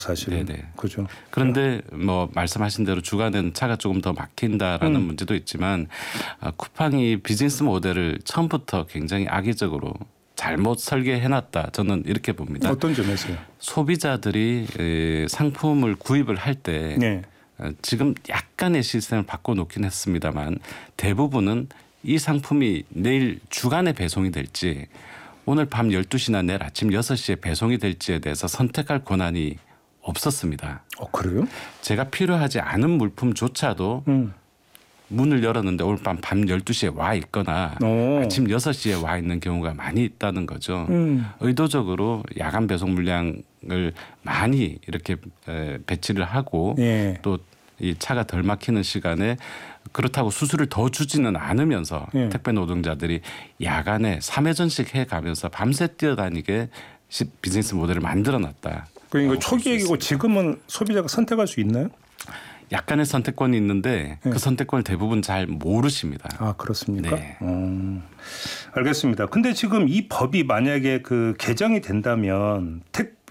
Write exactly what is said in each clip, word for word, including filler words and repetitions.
사실은. 네네. 그죠. 그런데 뭐 말씀하신 대로 주간에는 차가 조금 더 막힌다라는 음. 문제도 있지만 아, 쿠팡이 비즈니스 모델을 처음부터 굉장히 악의적으로 잘못 설계해놨다. 저는 이렇게 봅니다. 어떤 점에서요? 소비자들이 에, 상품을 구입을 할 때 네. 지금 약간의 시스템을 바꿔놓긴 했습니다만 대부분은 이 상품이 내일 주간에 배송이 될지 오늘 밤 열두 시나 내일 아침 여섯 시에 배송이 될지에 대해서 선택할 권한이 없었습니다. 어, 그래요? 제가 필요하지 않은 물품조차도 음. 문을 열었는데 오늘 밤, 밤 열두 시에 와 있거나 오. 아침 여섯 시에 와 있는 경우가 많이 있다는 거죠. 음. 의도적으로 야간 배송 물량을 많이 이렇게 배치를 하고 예. 또 이 차가 덜 막히는 시간에 그렇다고 수수료를 더 주지는 않으면서 예. 택배 노동자들이 야간에 삼 회전씩 해가면서 밤새 뛰어다니게 비즈니스 모델을 만들어놨다. 그러니까 초기액이고 지금은 소비자가 선택할 수 있나요? 약간의 선택권이 있는데 네. 그 선택권을 대부분 잘 모르십니다. 아, 그렇습니까? 네. 어, 알겠습니다. 근데 지금 이 법이 만약에 그 개정이 된다면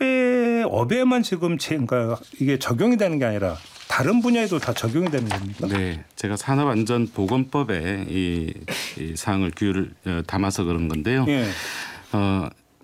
택배업에만 지금 제, 그러니까 이게 적용이 되는 게 아니라 다른 분야에도 다 적용이 되는 겁니까? 네, 제가 산업안전보건법에 이, 이 사항을 규율을 담아서 그런 건데요. 예. 어,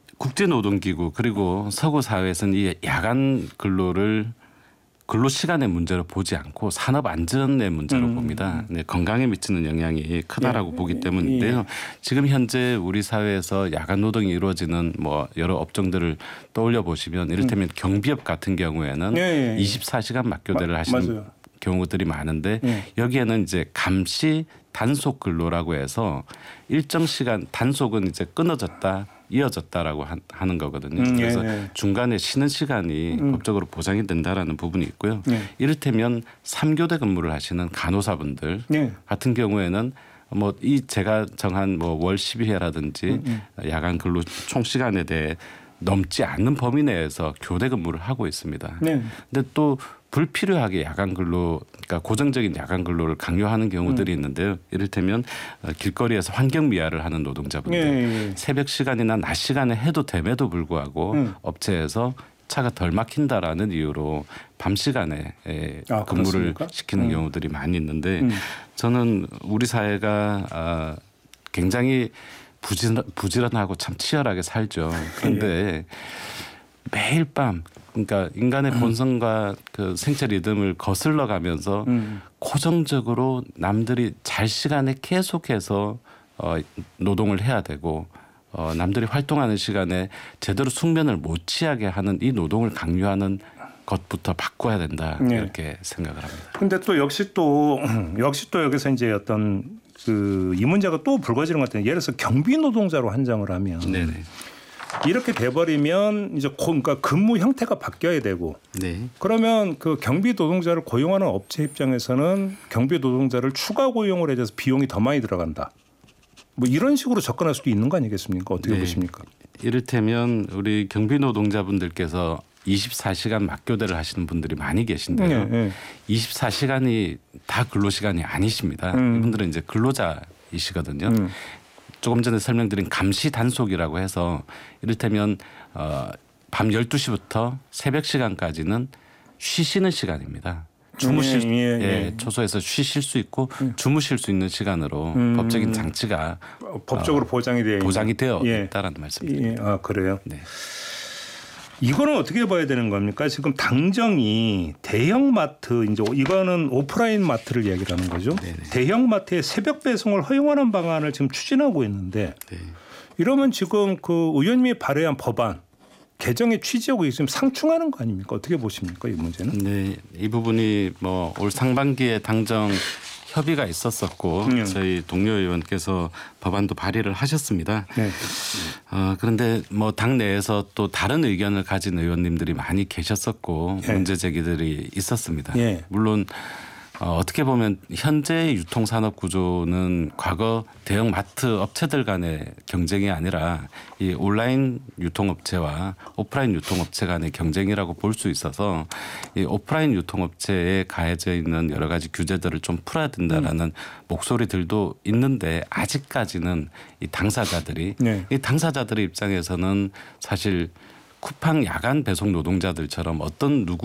국제노동기구 그리고 서구 사회에서는 이 야간 근로를 근로 시간의 문제로 보지 않고 산업 안전의 문제로 음. 봅니다. 네, 건강에 미치는 영향이 크다라고 예. 보기 때문인데요. 예. 지금 현재 우리 사회에서 야간 노동이 이루어지는 뭐 여러 업종들을 떠올려 보시면 이를테면 음. 경비업 같은 경우에는 예. 예. 이십사 시간 맞교대를 마, 하시는 맞아요. 경우들이 많은데 예. 여기에는 이제 감시 단속 근로라고 해서 일정 시간 단속은 이제 끊어졌다. 이어졌다라고 하는 거거든요. 음, 그래서 예, 예. 중간에 쉬는 시간이 음. 법적으로 보장이 된다라는 부분이 있고요. 예. 이를테면 삼 교대 근무를 하시는 간호사분들 예. 같은 경우에는 뭐 이 제가 정한 뭐 월 십이 회라든지 음, 음. 야간 근로 총 시간에 대해 넘지 않는 범위 내에서 교대 근무를 하고 있습니다. 네. 근데 또 불필요하게 야간 근로, 그러니까 고정적인 야간 근로를 강요하는 경우들이 음. 있는데요. 이를테면 길거리에서 환경 미화를 하는 노동자분들, 예, 예, 예. 새벽 시간이나 낮 시간에 해도 됨에도 불구하고 음. 업체에서 차가 덜 막힌다라는 이유로 밤 시간에 아, 근무를 그렇습니까? 시키는 음. 경우들이 많이 있는데 음. 저는 우리 사회가 굉장히 부지런, 부지런하고 참 치열하게 살죠. 그런데 매일 밤 그러니까 인간의 본성과 그 생체 리듬을 거슬러 가면서 음. 고정적으로 남들이 잘 시간에 계속해서 어, 노동을 해야 되고 어, 남들이 활동하는 시간에 제대로 숙면을 못 취하게 하는 이 노동을 강요하는 것부터 바꿔야 된다 네. 이렇게 생각을 합니다. 근데 또 역시 또 역시 또 여기서 이제 어떤 그 이 문제가 또 불거지는 것 같아요. 예를 들어서 경비 노동자로 한정을 하면 네네. 이렇게 돼버리면 이제 고, 그러니까 근무 형태가 바뀌어야 되고 네. 그러면 그 경비 노동자를 고용하는 업체 입장에서는 경비 노동자를 추가 고용을 해줘서 비용이 더 많이 들어간다. 뭐 이런 식으로 접근할 수도 있는 거 아니겠습니까? 어떻게 네. 보십니까? 이를테면 우리 경비 노동자분들께서 이십사 시간 맞교대를 하시는 분들이 많이 계신데요. 네, 네. 이십사 시간이 다 근로 시간이 아니십니다. 음. 이분들은 이제 근로자이시거든요. 음. 조금 전에 설명드린 감시 단속이라고 해서 이를테면 어, 밤 열두 시부터 새벽 시간까지는 쉬시는 시간입니다. 주무실 예, 예, 예. 예, 초소에서 쉬실 수 있고 주무실 수 있는 시간으로 음. 법적인 장치가 법적으로 보장이 되어 보장이 되어 예. 있다라는 말씀입니다. 예. 아 그래요? 네. 이거는 어떻게 봐야 되는 겁니까? 지금 당정이 대형 마트 이제 이거는 오프라인 마트를 얘기를 하는 거죠. 네네. 대형 마트의 새벽 배송을 허용하는 방안을 지금 추진하고 있는데 네. 이러면 지금 그 의원님이 발의한 법안 개정의 취지하고 지금 상충하는 거 아닙니까? 어떻게 보십니까 이 문제는? 네, 이 부분이 뭐 올 상반기에 당정 협의가 있었었고 음. 저희 동료 의원께서 법안도 발의를 하셨습니다. 네. 어, 그런데 뭐 당 내에서 또 다른 의견을 가진 의원님들이 많이 계셨었고 예. 문제 제기들이 있었습니다. 예. 물론 어, 어떻게 보면 현재 유통산업 구조는 과거 대형 마트 업체들 간의 경쟁이 아니라 이 온라인 유통업체와 오프라인 유통업체 간의 경쟁이라고 볼 수 있어서 이 오프라인 유통업체에 가해져 있는 여러 가지 규제들을 좀 풀어야 된다라는 음. 목소리들도 있는데 아직까지는 이 당사자들이 네. 이 당사자들의 입장에서는 사실 쿠팡 야간 배송 노동자들처럼 어떤 누구